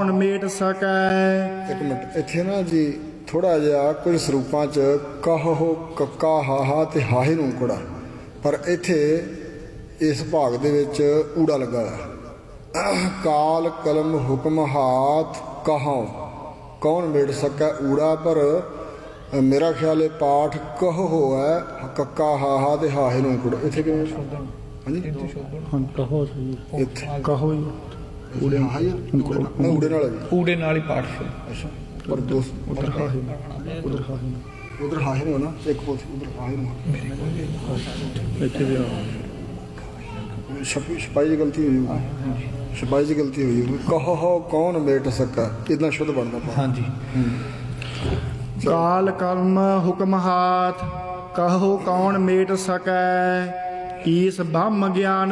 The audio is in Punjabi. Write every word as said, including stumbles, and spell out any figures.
कौन मेट सकै। एक मिनट इत्थे ना जी थोड़ा जिहा कुछ ਸਰੂਪਾਂ 'ਚ ਕਹੋ ਕੱਕਾ ਹਾਹਾ ਤੇ ਹਾਹੇ ਨੂੰ ਉਂਕੜਾ, ਪਰ ਇੱਥੇ ਇਸ ਭਾਗ ਦੇ ਵਿੱਚ ਊੜਾ ਲੱਗਾ ਹੋਇਆ। ਕਾਲ ਕਲਮ ਹੁਕਮ ਹਾਥ ਕਹੋ ਕੌਣ ਮੇਟ ਸਕੈ ਊੜਾ, ਪਰ ਮੇਰਾ ਖਿਆਲ ਹੈ ਪਾਠ ਕਹੋ ਹੈ ਕੱਕਾ ਹਾਹਾ ਤੇ ਹਾਹੇ ਨੂੰ ਉਂਕੜਾ। ਇੱਥੇ ਕਿਵੇਂ ਹਾਂਜੀ कहो ਇੱਥੇ कहो ਊੜੇ ਹਾਹਾ ਹੀ ਊੜੇ ਨਾਲ ਵੀ ਊੜੇ ਨਾਲ ਹੀ ਪਾਠ ਫਿਰ। ਅੱਛਾ ਪਰ ਦੋ उधर हाहे उधर हाहे ਉਧਰ ਹਾਹੇ ਨੂੰ ਨਾ ਇੱਕ ਪੋਥੀ ਉਧਰ ਹਾਹੇ ਨੂੰ ਇੱਥੇ ਵੀ ਛਪੀ ਛਪਾਈ ਦੀ ਗਲਤੀ ਹੋਈ ਹੋਊਗੀ, ਛਪਾਈ ਦੀ ਗਲਤੀ ਹੋਈ ਹੋਊਗੀ। ਕਹੋ ਕੌਣ ਮੇਟ ਸਕਾ ਇਦਾਂ ਸ਼ੁੱਧ ਬਣਦਾ ਪਾਠ। ਹਾਂਜੀ काल कलम हुक्म हाथ कहो कौन मेट सकै। ईस ब्रह्म ज्ञान